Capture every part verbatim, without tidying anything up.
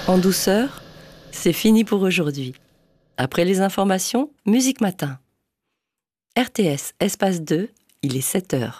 En douceur, c'est fini pour aujourd'hui. Après les informations, Musique Matin. R T S, espace deux, il est sept heures.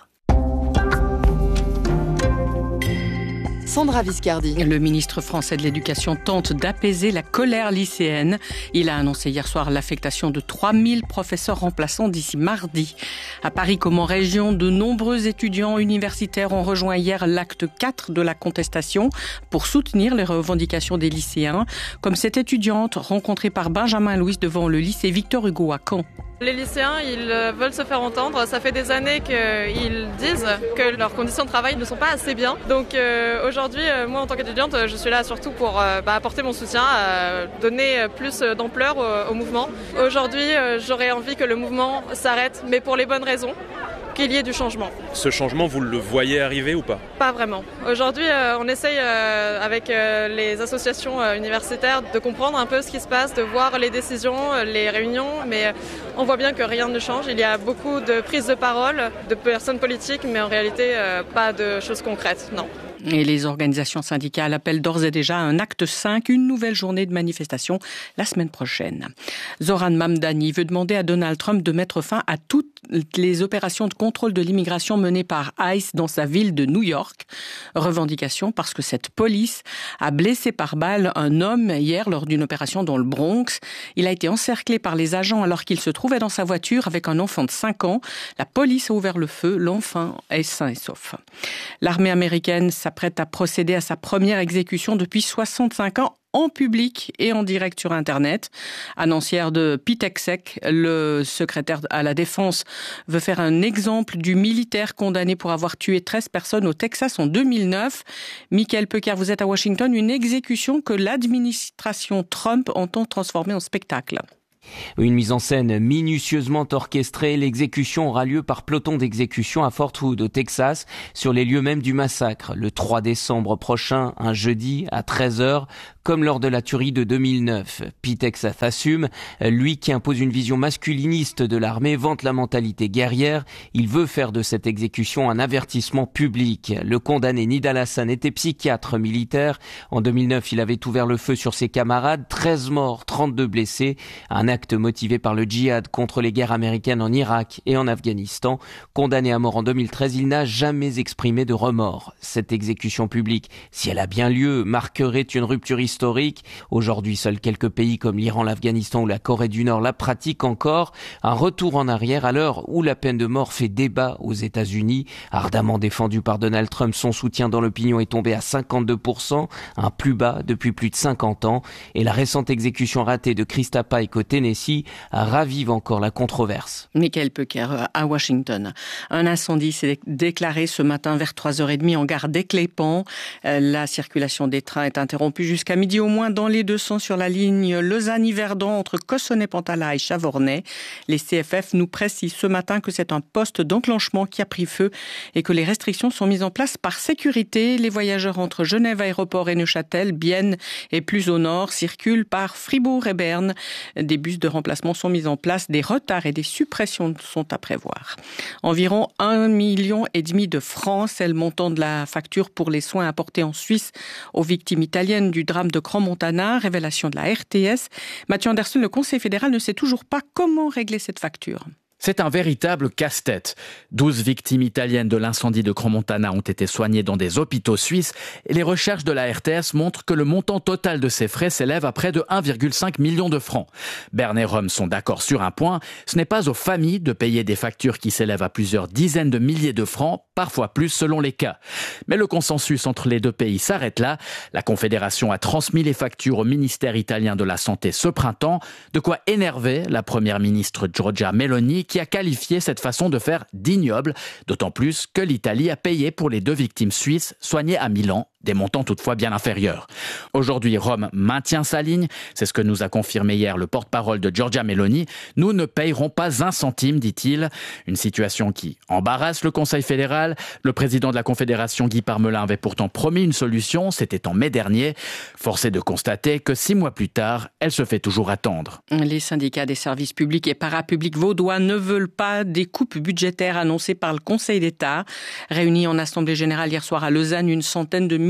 Sandra Viscardi. Le ministre français de l'Éducation tente d'apaiser la colère lycéenne. Il a annoncé hier soir l'affectation de trois mille professeurs remplaçants d'ici mardi. À Paris comme en région, de nombreux étudiants universitaires ont rejoint hier l'acte quatre de la contestation pour soutenir les revendications des lycéens, comme cette étudiante rencontrée par Benjamin Louis devant le lycée Victor Hugo à Caen. Les lycéens, ils veulent se faire entendre. Ça fait des années qu'ils disent que leurs conditions de travail ne sont pas assez bien. Donc euh, aujourd'hui, moi en tant qu'étudiante, je suis là surtout pour euh, bah, apporter mon soutien, euh, donner plus d'ampleur au, au mouvement. Aujourd'hui, euh, j'aurais envie que le mouvement s'arrête, mais pour les bonnes raisons, qu'il y ait du changement. Ce changement, vous le voyez arriver ou pas ? Pas vraiment. Aujourd'hui, euh, on essaye euh, avec euh, les associations euh, universitaires de comprendre un peu ce qui se passe, de voir les décisions, euh, les réunions, mais euh, on voit bien que rien ne change. Il y a beaucoup de prises de parole de personnes politiques, mais en réalité, euh, pas de choses concrètes, non. Et les organisations syndicales appellent d'ores et déjà un acte cinq, une nouvelle journée de manifestation la semaine prochaine. Zoran Mamdani veut demander à Donald Trump de mettre fin à toutes les opérations de contrôle de l'immigration menées par ICE dans sa ville de New York. Revendication parce que cette police a blessé par balle un homme hier lors d'une opération dans le Bronx. Il a été encerclé par les agents alors qu'il se trouvait dans sa voiture avec un enfant de cinq ans. La police a ouvert le feu. L'enfant est sain et sauf. L'armée américaine s'apprête à procéder à sa première exécution depuis soixante-cinq ans en public et en direct sur Internet. Annoncière de Pete Hegseth, le secrétaire à la Défense, veut faire un exemple du militaire condamné pour avoir tué treize personnes au Texas en deux mille neuf. Michael Pecker, vous êtes à Washington, une exécution que l'administration Trump entend transformer en spectacle. Une mise en scène minutieusement orchestrée, l'exécution aura lieu par peloton d'exécution à Fort Hood, au Texas, sur les lieux mêmes du massacre, le trois décembre prochain, un jeudi, à treize heures, comme lors de la tuerie de deux mille neuf. Pete Hegseth assume, lui qui impose une vision masculiniste de l'armée, vante la mentalité guerrière, il veut faire de cette exécution un avertissement public. Le condamné Nidal Hassan était psychiatre militaire. En deux mille neuf, il avait ouvert le feu sur ses camarades, treize morts, trente-deux blessés, un acte motivé par le djihad contre les guerres américaines en Irak et en Afghanistan. Condamné à mort en deux mille treize, il n'a jamais exprimé de remords. Cette exécution publique, si elle a bien lieu, marquerait une rupture historique. Aujourd'hui, seuls quelques pays comme l'Iran, l'Afghanistan ou la Corée du Nord la pratiquent encore. Un retour en arrière à l'heure où la peine de mort fait débat aux États-Unis. Ardemment défendu par Donald Trump, son soutien dans l'opinion est tombé à cinquante-deux pour cent, un plus bas depuis plus de cinquante ans. Et la récente exécution ratée de Krista Pike au Tennessee ravive encore la controverse. Michael Pecker à Washington. Un incendie s'est déclaré ce matin vers trois heures trente en gare d'Éclépont. La circulation des trains est interrompue jusqu'à midi au moins dans les deux sens sur la ligne Lausanne-Yverdon entre Cossonay-Pantala et Chavornay. Les C F F nous précisent ce matin que c'est un poste d'enclenchement qui a pris feu et que les restrictions sont mises en place par sécurité. Les voyageurs entre Genève Aéroport et Neuchâtel, Bienne et plus au nord circulent par Fribourg et Berne. Des bus de remplacement sont mis en place, des retards et des suppressions sont à prévoir. Environ un million et demi de francs, c'est le montant de la facture pour les soins apportés en Suisse aux victimes italiennes du drame de Crans-Montana, révélation de la R T S. Mathieu Anderson, le Conseil fédéral ne sait toujours pas comment régler cette facture. C'est un véritable casse-tête. douze victimes italiennes de l'incendie de Crans-Montana ont été soignées dans des hôpitaux suisses et les recherches de la R T S montrent que le montant total de ces frais s'élève à près de un virgule cinq million de francs. Berne et Rome sont d'accord sur un point, ce n'est pas aux familles de payer des factures qui s'élèvent à plusieurs dizaines de milliers de francs, parfois plus selon les cas. Mais le consensus entre les deux pays s'arrête là. La Confédération a transmis les factures au ministère italien de la Santé ce printemps, de quoi énerver la première ministre Giorgia Meloni, qui a qualifié cette façon de faire d'ignoble, d'autant plus que l'Italie a payé pour les deux victimes suisses soignées à Milan, des montants toutefois bien inférieurs. Aujourd'hui, Rome maintient sa ligne, c'est ce que nous a confirmé hier le porte-parole de Giorgia Meloni. Nous ne payerons pas un centime, dit-il. Une situation qui embarrasse le Conseil fédéral. Le président de la Confédération, Guy Parmelin, avait pourtant promis une solution, c'était en mai dernier. Force est de constater que six mois plus tard, elle se fait toujours attendre. Les syndicats des services publics et parapublics vaudois ne veulent pas des coupes budgétaires annoncées par le Conseil d'État. Réunis en Assemblée générale hier soir à Lausanne, une centaine de milliers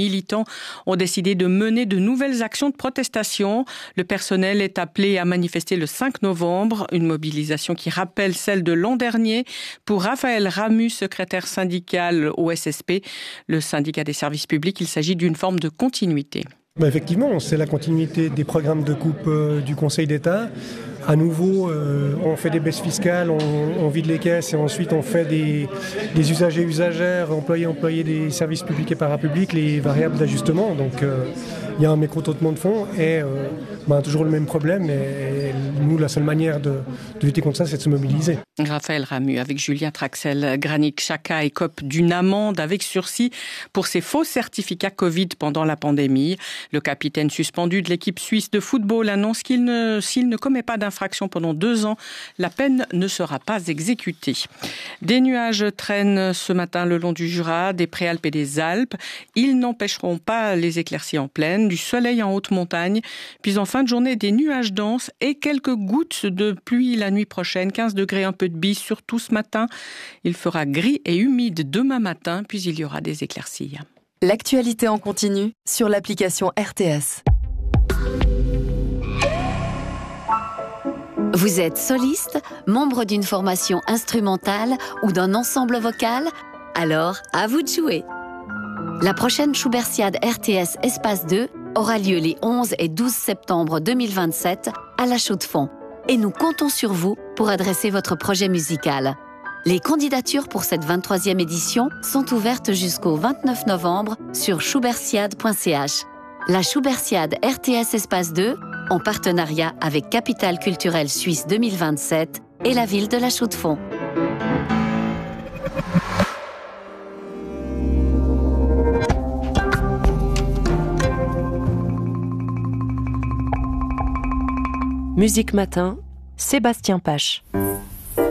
militants ont décidé de mener de nouvelles actions de protestation. Le personnel est appelé à manifester le cinq novembre, une mobilisation qui rappelle celle de l'an dernier. Pour Raphaël Ramu, secrétaire syndical au S S P, le syndicat des services publics, il s'agit d'une forme de continuité. Ben effectivement, c'est la continuité des programmes de coupe euh, du Conseil d'État. À nouveau, euh, on fait des baisses fiscales, on, on vide les caisses et ensuite on fait des, des usagers usagères, employés employés des services publics et parapublics, les variables d'ajustement. Donc euh, il y a un mécontentement de fond et euh, ben, toujours le même problème. Et, et nous, la seule manière de, de lutter contre ça, c'est de se mobiliser. Raphaël Ramu avec Julien Traxel. Granit Xhaka écope d'une amende avec sursis pour ses faux certificats Covid pendant la pandémie. Le capitaine suspendu de l'équipe suisse de football annonce qu'il ne, s'il ne commet pas d'infraction pendant deux ans, la peine ne sera pas exécutée. Des nuages traînent ce matin le long du Jura, des Préalpes et des Alpes. Ils n'empêcheront pas les éclaircies en plaine, du soleil en haute montagne. Puis en fin de journée, des nuages denses et quelques gouttes de pluie la nuit prochaine. quinze degrés, un peu de bise, surtout ce matin. Il fera gris et humide demain matin, puis il y aura des éclaircies. L'actualité en continu sur l'application R T S. Vous êtes soliste, membre d'une formation instrumentale ou d'un ensemble vocal? Alors, à vous de jouer. La prochaine Schubertiade R T S Espace deux aura lieu les onze et douze septembre deux mille vingt-sept à La Chaux-de-Fonds. Et nous comptons sur vous pour adresser votre projet musical. Les candidatures pour cette vingt-troisième édition sont ouvertes jusqu'au vingt-neuf novembre sur schubertiade point c h. La Schubertiade R T S Espace deux, en partenariat avec Capitale culturelle suisse deux mille vingt-sept et la ville de La Chaux-de-Fonds. Musique Matin, Sébastien Pache.